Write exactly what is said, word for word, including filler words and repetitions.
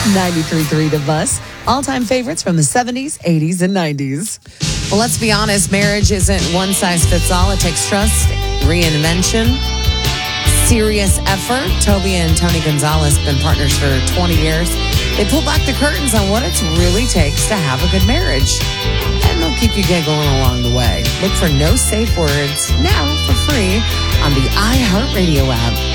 ninety-three point three The Bus. All-time favorites from the seventies, eighties, and nineties. Well, let's be honest. Marriage isn't one size fits all. It takes trust, reinvention, serious effort. Toby and Tony Gonzalez have been partners for twenty years. They pull back the curtains on what it really takes to have a good marriage. And they'll keep you giggling along the way. Look for No Safe Words now for free on the iHeartRadio app.